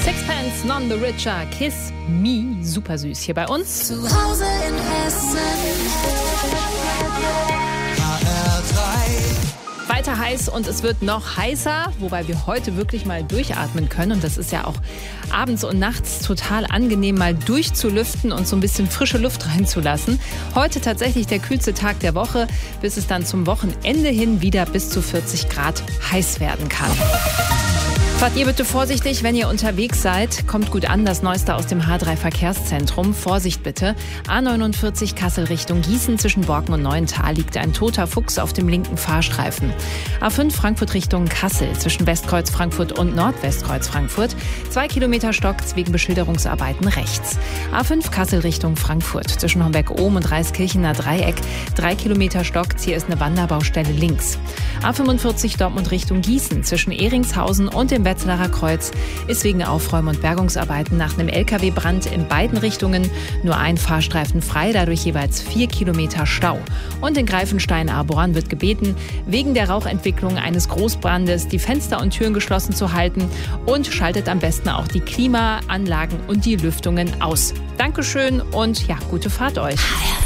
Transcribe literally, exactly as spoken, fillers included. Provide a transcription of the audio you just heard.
Sixpence None the Richer, Kiss Me, super süß hier bei uns. Zu Hause in Hessen. H R drei. Weiter heiß und es wird noch heißer, wobei wir heute wirklich mal durchatmen können. Und das ist ja auch abends und nachts total angenehm, mal durchzulüften und so ein bisschen frische Luft reinzulassen. Heute tatsächlich der kühlste Tag der Woche, bis es dann zum Wochenende hin wieder bis zu vierzig Grad heiß werden kann. Fahrt ihr bitte vorsichtig, wenn ihr unterwegs seid. Kommt gut an, das Neueste aus dem H drei Verkehrszentrum. Vorsicht bitte. A neunundvierzig Kassel Richtung Gießen zwischen Borken und Neuental liegt ein toter Fuchs auf dem linken Fahrstreifen. A fünf Frankfurt Richtung Kassel zwischen Westkreuz Frankfurt und Nordwestkreuz Frankfurt. Zwei Kilometer Stock wegen Beschilderungsarbeiten rechts. A fünf Kassel Richtung Frankfurt zwischen Homberg-Ohm und Reiskirchener Dreieck. Drei Kilometer Stock, hier ist eine Wanderbaustelle links. A fünfundvierzig Dortmund Richtung Gießen zwischen Ehringshausen und dem Wetzlarer Kreuz ist wegen Aufräum- und Bergungsarbeiten nach einem L K W-Brand in beiden Richtungen nur ein Fahrstreifen frei, dadurch jeweils vier Kilometer Stau. Und in Greifenstein-Arboran wird gebeten, wegen der Rauchentwicklung eines Großbrandes die Fenster und Türen geschlossen zu halten und schaltet am besten auch die Klimaanlagen und die Lüftungen aus. Dankeschön und ja, gute Fahrt euch.